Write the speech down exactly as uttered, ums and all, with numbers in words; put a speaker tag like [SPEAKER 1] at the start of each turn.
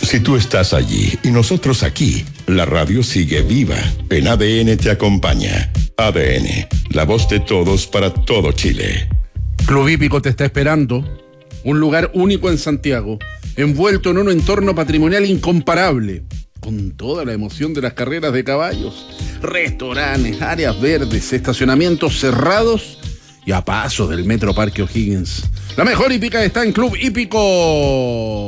[SPEAKER 1] Si tú estás allí y nosotros aquí, la radio sigue viva. En A D N te acompaña. A D N, la voz de todos para todo Chile.
[SPEAKER 2] Club Hípico te está esperando. Un lugar único en Santiago, envuelto en un entorno patrimonial incomparable, con toda la emoción de las carreras de caballos, restaurantes, áreas verdes, estacionamientos cerrados y a paso del Metro Parque O'Higgins. La mejor hípica está en Club Hípico.